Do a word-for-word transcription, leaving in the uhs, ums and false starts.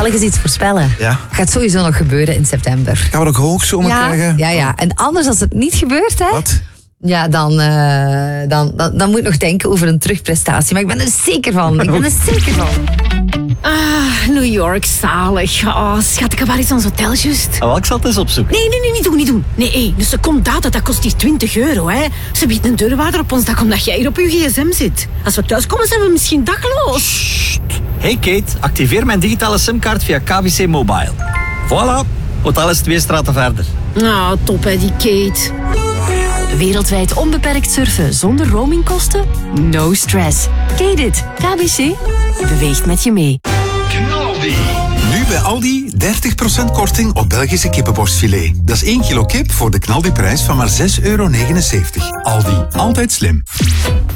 ik eens iets voorspellen? Ja. Gaat sowieso nog gebeuren in september. Gaan we ook hoogzomer Ja, krijgen? ja, ja. En anders als het niet gebeurt, hè? Wat? Ja, dan, uh, dan, dan, dan moet ik nog denken over een terugprestatie. Maar ik ben er zeker van. Ik ben er zeker van. Ah, New York, zalig. Oh, schat, ik heb wel iets aan ons hotel, juist. Oh, ik zal het eens opzoeken. Nee, nee, nee, niet doen, niet doen. Nee, hey, dus de secondaat, dat kost hier twintig euro, hè. Ze biedt een deurwaarder op ons dak omdat jij hier op je gsm zit. Als we thuiskomen, zijn we misschien dakloos. Hey Kate, activeer mijn digitale simkaart via K B C Mobile. Voilà, hotel is twee straten verder. Nou, oh, top hè, die Kate. Wereldwijd onbeperkt surfen zonder roamingkosten? No stress. Kate it. K B C beweegt met je mee. Knaldi. Nu bij Aldi dertig procent korting op Belgische kippenborstfilet. Dat is één kilo kip voor de knaldiprijs van maar zes euro negenenzeventig. Aldi, altijd slim.